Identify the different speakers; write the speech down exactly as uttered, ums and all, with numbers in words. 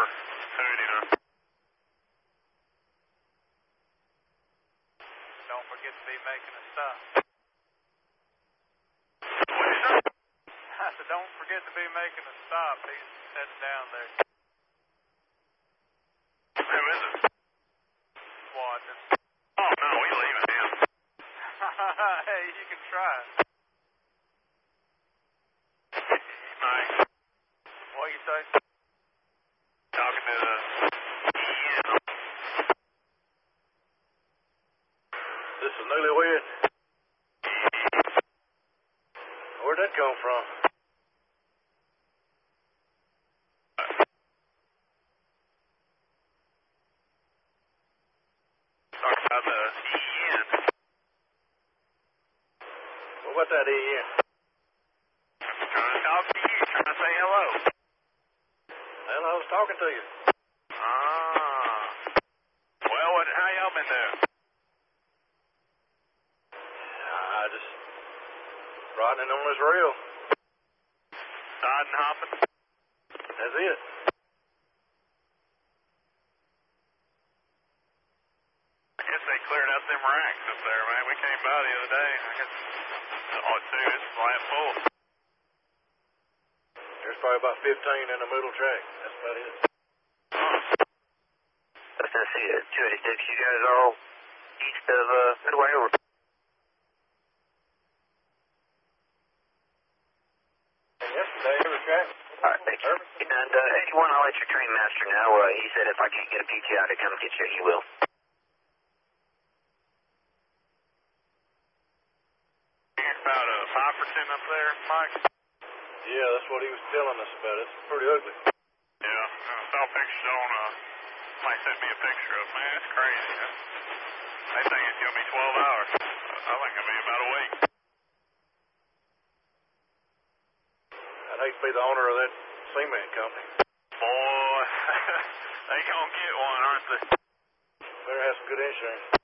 Speaker 1: number two eighty-nine.
Speaker 2: Don't forget to be making a stop.
Speaker 1: What is that?
Speaker 2: I said, don't forget to be making a stop. He's heading down there.
Speaker 1: Who is it?
Speaker 2: Watching.
Speaker 1: Oh, no, we leaving him.
Speaker 2: Hey, you can try.
Speaker 1: Mike,
Speaker 2: What you say?
Speaker 1: talking to the...
Speaker 3: This is Newlywed. Where'd that come from?
Speaker 1: Talking about the E N.
Speaker 3: What about that E N?
Speaker 1: Trying to talk to you, trying to say hello.
Speaker 3: Hell, I was talking to you.
Speaker 1: Ah. Well, what, how y'all been doing?
Speaker 3: I just riding on this rail.
Speaker 1: Dodging, hopping?
Speaker 3: That's it.
Speaker 1: I guess they cleared out them racks up there, man. We came by the other day. I guess, oh, two, it's flat full.
Speaker 3: There's probably about fifteen in the middle track. That's about it.
Speaker 1: Huh.
Speaker 4: Let's see it. two eighty-six, you guys all east of uh, Midway over.
Speaker 3: Yesterday, every track.
Speaker 4: Alright, thank you. And uh, eighty-one, I'll let your train master know. Uh, he said if I can't get a P T I to come get you, he will.
Speaker 1: About a five percent up there, Mike?
Speaker 3: Yeah, that's what he was telling us about. It's pretty ugly.
Speaker 1: Yeah, I saw pictures on, uh, Mike sent me a picture of, man, it's crazy, huh? They think it's gonna be twelve hours. I think it'll be about a week.
Speaker 3: I'd hate to be the owner of that cement company.
Speaker 1: Boy, they gonna get one, aren't they?
Speaker 3: Better have some good insurance.